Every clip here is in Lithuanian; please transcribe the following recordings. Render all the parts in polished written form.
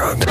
SoundCloud.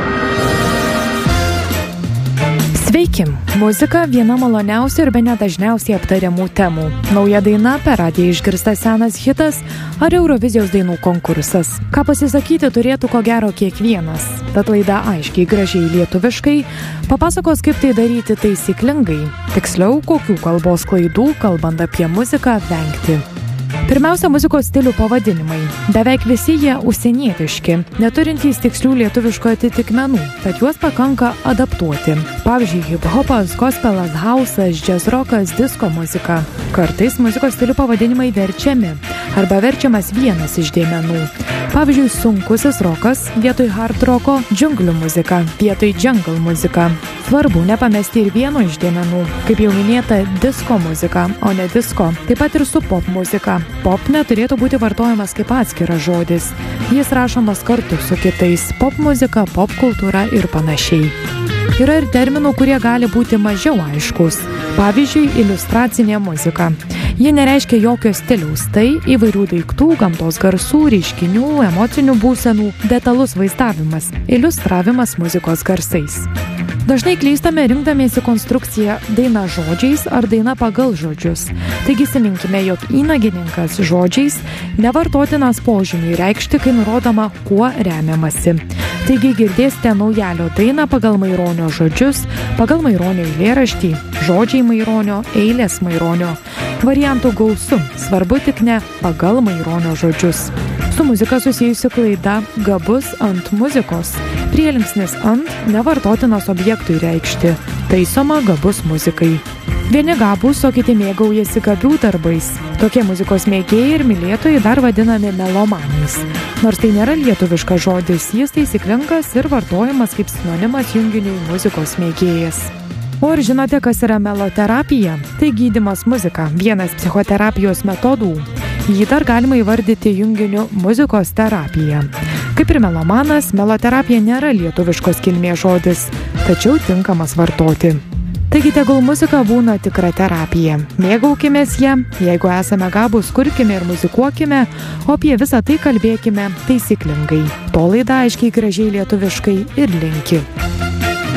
Sveiki! Muzika viena maloniausių ir bene dažniausiai aptariamų temų. Nauja daina, per radiją išgirstas senas hitas ar Eurovizijos dainų konkursas. Ką pasisakyti turėtų ko gero kiekvienas. Tad laida aiškiai, gražiai, lietuviškai papasakos, kaip tai daryti taisyklingai. Tiksliau, kokių kalbos klaidų, kalbant apie muziką, vengti. Pirmiausia, muzikos stilių pavadinimai. Beveik visi jie užsienietiški, neturintys tikslių lietuviškų atitikmenų, tad juos pakanka adaptuoti. Pavyzdžiui, hip-hopas, gospelas, hausas, džiazrokas, disko muzika. Kartais muzikos stilių pavadinimai verčiami arba verčiamas vienas iš dėmenų. Pavyzdžiui, sunkusis rokas vietoj hard roko, džiunglių muzika vietoj jungle muzika. Svarbu nepamesti ir vieno iš dėmenų, kaip jau minėta, disko muzika, o ne disko. Taip pat ir su pop muzika. Pop neturėtų būti vartojamas kaip atskiras žodis. Jis rašomas kartu su kitais – pop muzika, pop kultūra ir panašiai. Yra ir terminų, kurie gali būti mažiau aiškus. Pavyzdžiui, iliustracinė muzika. Ji nereiškia jokio stiliaus, tai įvairių daiktų, gamtos garsų, reiškinių, emocinių būsenų, detalus vaizdavimas, iliustravimas muzikos garsais. Dažnai klystame rinkdamiesi konstrukciją daina žodžiais ar daina pagal žodžius. Taigi įsiminkime, jog įnagininkas žodžiais nevartotinas požymiui reikšti, kai nurodoma, kuo remiamasi. Taigi girdėsite naujalio dainą pagal Maironio žodžius, pagal Maironio eilėraštį, žodžiai Maironio, eilės Maironio. Variantų gausu, svarbu tik ne pagal Maironio žodžius. Su muzika susijusi klaida gabus ant muzikos. Prielinksnis ant nevartotinas objektui reikšti. Taisoma gabus muzikai. Vieni gabūs, o kiti mėgaujasi gabių darbais. Tokie muzikos mėgėjai ir mylėtojai dar vadinami melomanais. Nors tai nėra lietuviškas žodis, jis taisyklingas ir vartojamas kaip sinonimas junginiui muzikos mėgėjas. O ar žinote, kas yra meloterapija? Tai gydymas muzika, vienas psichoterapijos metodų. Jį dar galima įvardyti junginiu muzikos terapija. Kaip ir melomanas, meloterapija nėra lietuviškos kilmės žodis, tačiau tinkamas vartoti. Taigi tegul muzika būna tikra terapija. Mėgaukimės ją, jeigu esame gabūs, kurkime ir muzikuokime, o apie visą tai kalbėkime taisyklingai. To laida aiškiai, gražiai, lietuviškai ir linki.